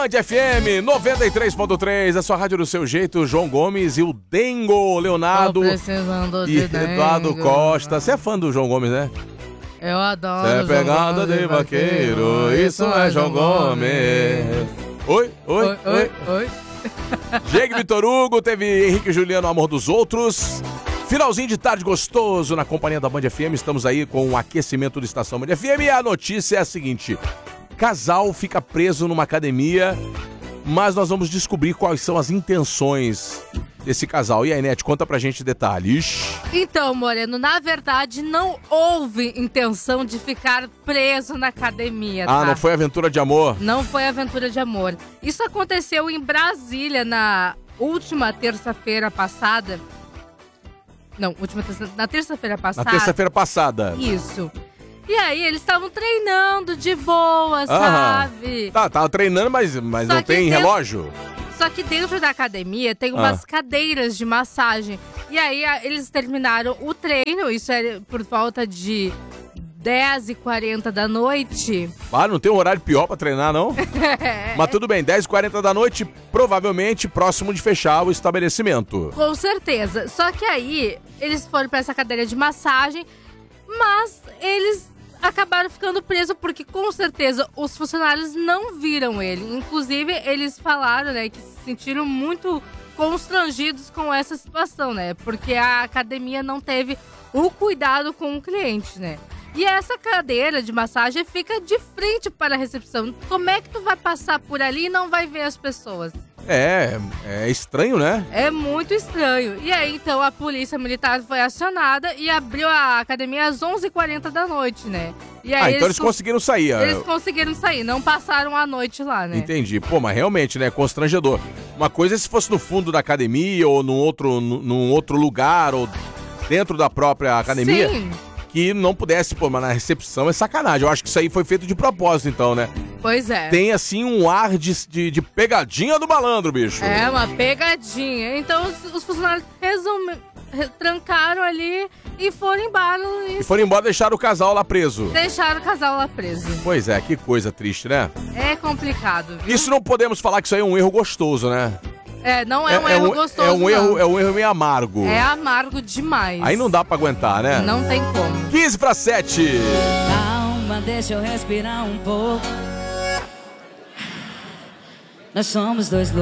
Band FM 93.3, a sua rádio do seu jeito, João Gomes e o Dengo, Leonardo e Eduardo Costa. Você é fã do João Gomes, né? Eu adoro. Você é pegada de vaqueiro, isso é João Gomes. Oi. Diego Vitor Hugo, teve Henrique e Juliano, Amor dos Outros. Finalzinho de tarde gostoso na companhia da Band FM. Estamos aí com o aquecimento da Estação Band FM. E a notícia é a seguinte: casal fica preso numa academia, mas nós vamos descobrir quais são as intenções desse casal. E aí, Nete, conta pra gente detalhes. Então, Moreno, na verdade não houve intenção de ficar preso na academia, tá? Ah, não foi aventura de amor? Não foi aventura de amor. Isso aconteceu em Brasília na última terça-feira passada. Não, na terça-feira passada. Na terça-feira passada. Isso. E aí, eles estavam treinando de boa, sabe? Tá, tava treinando, mas não tem relógio? Só que dentro da academia tem umas cadeiras de massagem. E aí, eles terminaram o treino, isso é por volta de 10h40 da noite. Ah, não tem um horário pior pra treinar, não? Mas tudo bem, 10h40 da noite, provavelmente próximo de fechar o estabelecimento. Com certeza. Só que aí, eles foram pra essa cadeira de massagem, mas eles acabaram ficando presos porque, com certeza, os funcionários não viram ele. Inclusive, eles falaram, né, que se sentiram muito constrangidos com essa situação, né? Porque a academia não teve o cuidado com o cliente, né? E essa cadeira de massagem fica de frente para a recepção. Como é que tu vai passar por ali e não vai ver as pessoas? É estranho, né? É muito estranho. E aí, então, a polícia militar foi acionada e abriu a academia às 11h40 da noite, né? E aí então eles conseguiram sair. Eles conseguiram sair, não passaram a noite lá, né? Entendi. Pô, mas realmente, né, constrangedor. Uma coisa é se fosse no fundo da academia ou num outro lugar ou dentro da própria academia. Sim. Que não pudesse, pô, mas na recepção é sacanagem. Eu acho que isso aí foi feito de propósito, então, né? Pois é. Tem, assim, um ar de pegadinha do malandro, bicho. É, uma pegadinha. Então, os funcionários trancaram ali e foram embora. E foram embora e deixaram o casal lá preso. Deixaram o casal lá preso. Pois é, que coisa triste, né? É complicado, viu? Isso não podemos falar que isso aí é um erro gostoso, né? Não é um erro gostoso, é um erro meio amargo. É amargo demais. Aí não dá pra aguentar, né? Não tem como. 15:07. Calma, deixa eu respirar um pouco. Nós somos dois loucos.